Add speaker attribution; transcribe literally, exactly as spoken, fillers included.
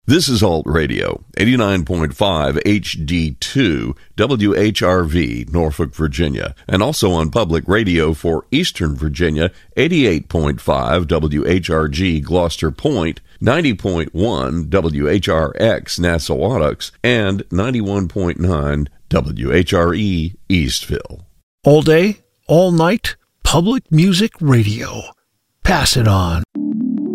Speaker 1: This is Alt Radio, eighty-nine point five H D two, W H R V, Norfolk, Virginia, and also on public radio for Eastern Virginia, eighty-eight point five W H R G, Gloucester Point, ninety point one W H R X, Nassawadox, and ninety-one point nine W H R E, Eastville.
Speaker 2: All day, all night, public music radio. Pass it on.